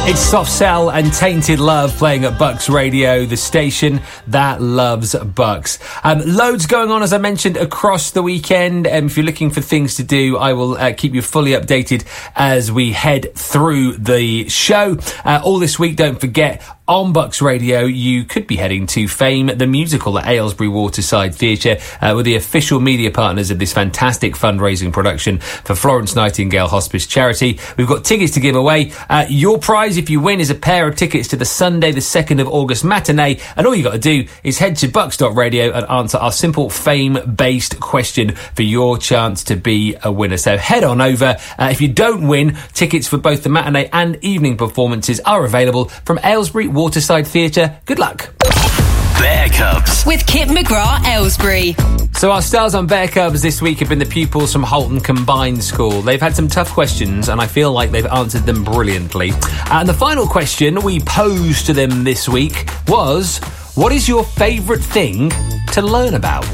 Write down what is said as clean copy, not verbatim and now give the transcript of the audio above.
It's Soft Cell and Tainted Love playing at Bucks Radio, the station that loves Bucks. Loads going on, as I mentioned, across the weekend. If you're looking for things to do, I will keep you fully updated as we head through the show. All this week, don't forget, on Bucks Radio, you could be heading to Fame, the musical at Aylesbury Waterside Theatre, with the official media partners of this fantastic fundraising production for Florence Nightingale Hospice Charity. We've got tickets to give away. Your prize, if you win, is a pair of tickets to the Sunday the 2nd of August matinee, and all you got to do is head to bucks.radio and answer our simple Fame-based question for your chance to be a winner. So head on over. If you don't win, tickets for both the matinee and evening performances are available from Aylesbury Waterside Theatre. Good luck. Bear Cubs with Kip McGrath, Aylesbury. So our stars on Bear Cubs this week have been the pupils from Halton Combined School. They've had some tough questions and I feel like they've answered them brilliantly. And the final question we posed to them this week was, what is your favourite thing to learn about?